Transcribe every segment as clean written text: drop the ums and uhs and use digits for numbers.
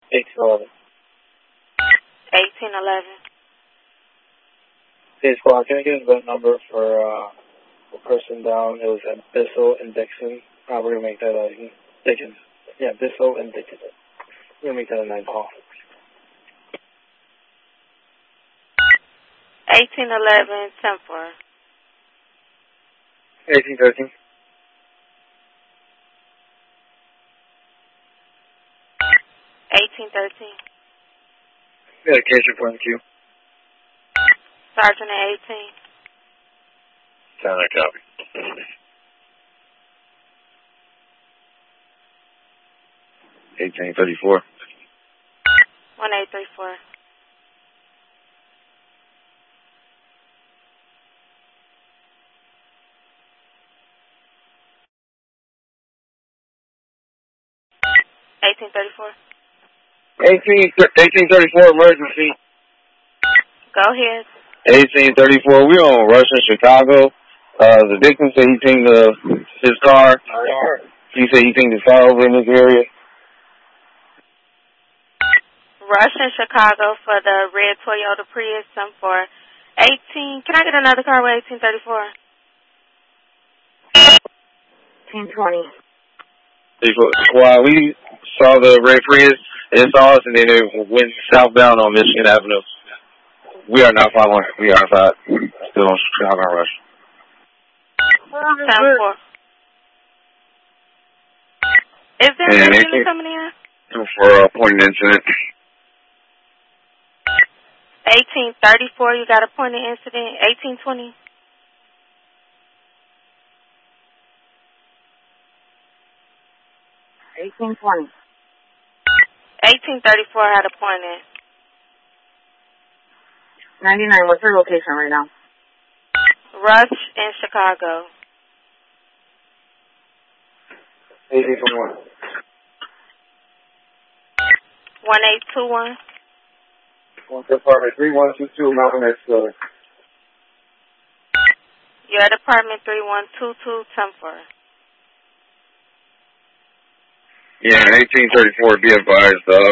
1811. 1811. Hey, squad, can I get a VIN number for a person down? It was at Bissell and Dixon. We're going to make that Dickens. Yeah, Bissell and Dickens. We're going to make that a 9 call. 1811, 10-4. 1813. 1813. We got a case report in the queue. Sergeant at 18. Sound like copy. 1834. 1834. 1834. 1834 emergency. Go ahead. 1834. We on Rush in Chicago. The victim said he pinged his car. He said he pinged his car over in this area. Rush in Chicago for the red Toyota Prius, 10-4. 18. Can I get another car with 1834? 1820. Squad, we saw the red Prius. It saw us, and then it went southbound on Michigan Avenue. We are not following. We are outside. Still on Chicago Rush. 10-4. Is there an incident coming in? For a pointed incident. 1834, you got a pointed incident. 1820. 1820. 1834 had a pointed. 99, what's your location right now? Rush in Chicago. 1821. 1821. One to apartment 3122, Mountain X Building. You're at apartment 3122, 10-4. Yeah, 1834, be advised, the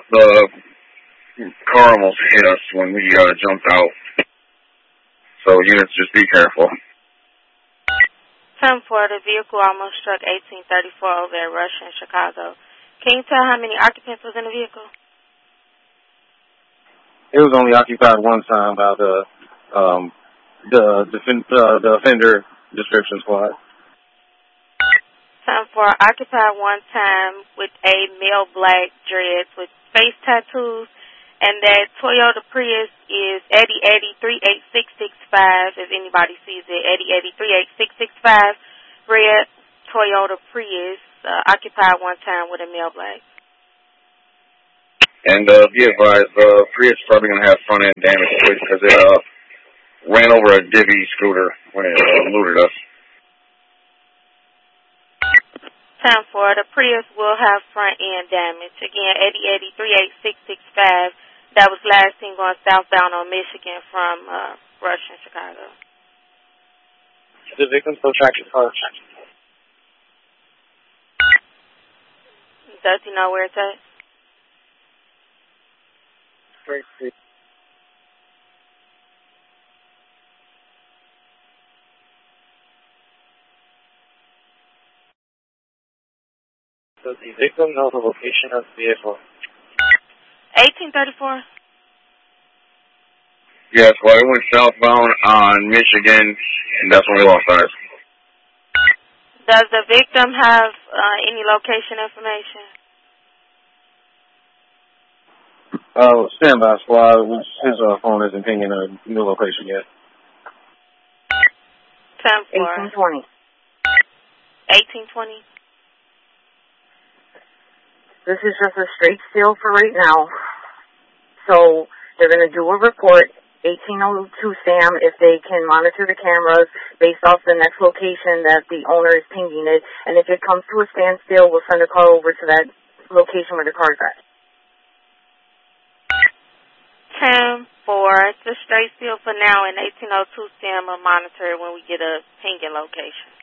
car almost hit us when we jumped out. So units, just be careful. 10-4, the vehicle almost struck 1834 over at Rush in Chicago. Can you tell how many occupants was in the vehicle? It was only occupied one time by the offender description squad. 10-4, occupied one time with a male black dreads with face tattoos, and that Toyota Prius is Eddie 38665, if anybody sees it, Eddie 38665, red Toyota Prius, occupied one time with a male black. And be advised, Prius is probably going to have front end damage because it ran over a divvy scooter when it looted us. 10-4, the Prius will have front end damage. Again, Eddie 38665. That was last seen going southbound on Michigan from Rush in Chicago. The victim still tracking car. Does he know where it's at? Straight Street. Does the victim know the location of the vehicle? 1834. Yes, well, it went southbound on Michigan, and that's when we lost eyes. Does the victim have any location information? Stand by, squad. His phone isn't pinging a new location yet. 10-4. 1820. 1820. This is just a straight steal for right now. So they're going to do a report, 1802 Sam, if they can monitor the cameras based off the next location that the owner is pinging it. And if it comes to a standstill, we'll send a car over to that location where the car's at. 10-4. It's a straight steal for now, and 1802 Sam will monitor it when we get a pinging location.